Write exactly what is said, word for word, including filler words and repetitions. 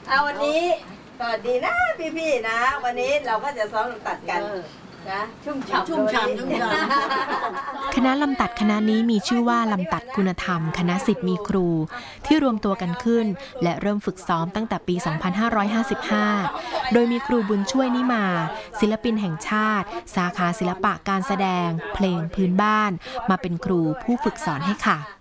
เอาวันนี้สวัสดีนะพี่ๆนะวันนี้เราก็จะซ้อมลำตัดกันนะชุ่มฉ่ำชุ่มฉ่ำชุ่มฉ่ำคณะลำตัดคณะนี้มีชื่อว่าลำตัดคุณธรรมคณะศิษย์มีครูที่รวมตัวกันขึ้นและเริ่มฝึกซ้อมตั้งแต่ปี สองพันห้าร้อยห้าสิบห้า โดยมีครูบุญช่วยนิมาศิลปินแห่งชาติสาขาศิลปะการแสดงเพลงพื้นบ้านมาเป็นครูผู้ฝึกสอนให้ค่ะ